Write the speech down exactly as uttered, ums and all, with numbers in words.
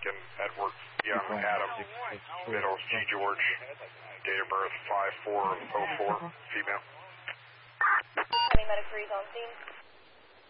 Lincoln, Edward, Young, Adam, Middle, G. George, date of birth five four oh four, female. Any medic freeze on scene?